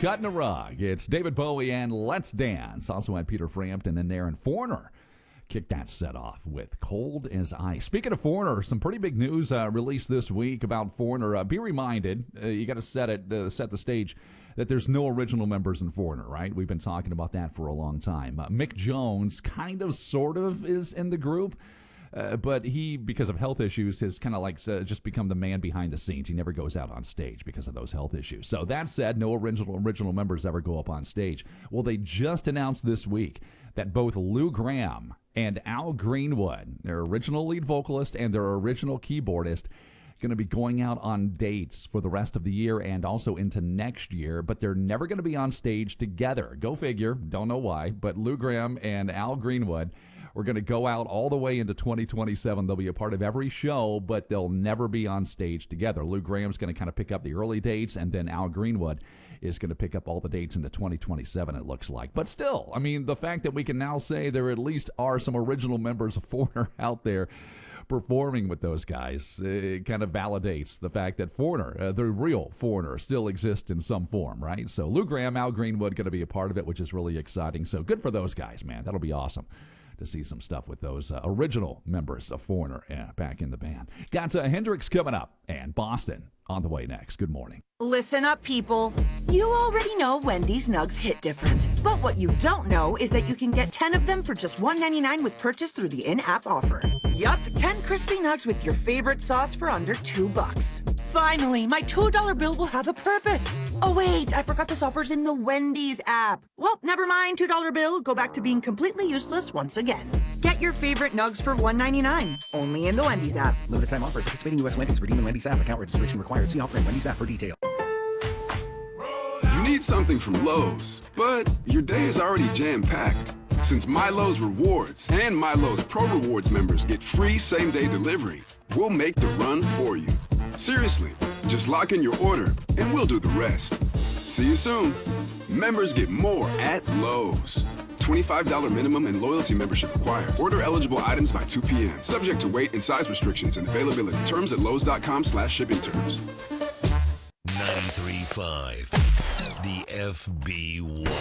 Cutting a Rug. It's David Bowie and Let's Dance. Also had Peter Frampton in there, and Foreigner kicked that set off with Cold as Ice. Speaking of Foreigner, some pretty big news released this week about Foreigner. Be reminded, you got to set the stage, that there's no original members in Foreigner, right? We've been talking about that for a long time. Mick Jones kind of, sort of, is in the group. But he, because of health issues, has kind of just become the man behind the scenes. He never goes out on stage because of those health issues. So that said, no original members ever go up on stage. Well, they just announced this week that both Lou Gramm and Al Greenwood, their original lead vocalist and their original keyboardist, going to be going out on dates for the rest of the year and also into next year, but they're never going to be on stage together. Go figure. Don't know why, but Lou Gramm and Al Greenwood are going to go out all the way into 2027. They'll be a part of every show, but they'll never be on stage together. Lou Gramm's going to kind of pick up the early dates, and then Al Greenwood is going to pick up all the dates into 2027, it looks like. But still, I mean, the fact that we can now say there at least are some original members of Foreigner out there performing with those guys, it kind of validates the fact that Foreigner, the real Foreigner, still exists in some form, right? So Lou Gramm, Al Greenwood going to be a part of it, which is really exciting. So good for those guys, man. That'll be awesome to see some stuff with those original members of Foreigner back in the band. Got Hendrix coming up and Boston on the way next. Good morning. Listen up, people. You already know Wendy's Nugs hit different. But what you don't know is that you can get 10 of them for just $1.99 with purchase through the in-app offer. Yup, 10 crispy nugs with your favorite sauce for under $2. Finally, my $2 bill will have a purpose. Oh wait, I forgot this offer's in the Wendy's app. Well, never mind, $2 bill. Go back to being completely useless once again. Get your favorite nugs for $1.99. Only in the Wendy's app. Limited time offer. Participating U.S. Wendy's. Redeem in Wendy's app. Account registration required. See offer in Wendy's app for details. You need something from Lowe's, but your day is already jam-packed. Since MyLowe's Rewards and MyLowe's Pro Rewards members get free same-day delivery, we'll make the run for you. Seriously, just lock in your order and we'll do the rest. See you soon. Members get more at Lowe's. $25 minimum and loyalty membership required. Order eligible items by 2 p.m. Subject to weight and size restrictions and availability. Terms at lowes.com/shipping terms. 93.5, the FB1.